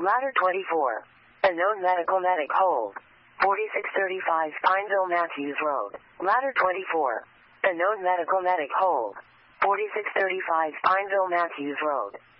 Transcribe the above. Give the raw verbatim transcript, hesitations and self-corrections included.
Ladder twenty-four. Unknown medical medic hold. forty-six thirty-five Pineville Matthews Road. Ladder twenty-four. Unknown medical medic hold. forty-six thirty-five Pineville Matthews Road.